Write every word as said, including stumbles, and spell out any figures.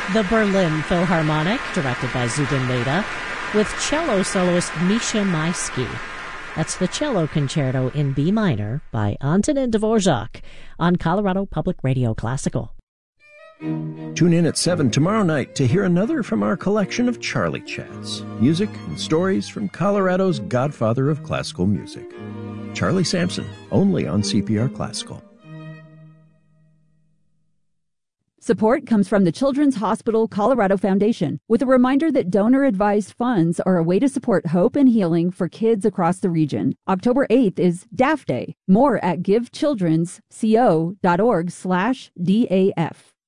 the Berlin Philharmonic, directed by Zubin Mehta, with cello soloist Misha Maisky. That's the Cello Concerto in B minor by Antonin Dvorak on Colorado Public Radio Classical. Tune in at seven tomorrow night to hear another from our collection of Charlie Chats, music and stories from Colorado's godfather of classical music, Charlie Sampson, only on C P R Classical. Support comes from the Children's Hospital Colorado Foundation, with a reminder that donor-advised funds are a way to support hope and healing for kids across the region. October eighth is D A F Day. More at givechildrensco.org slash DAF.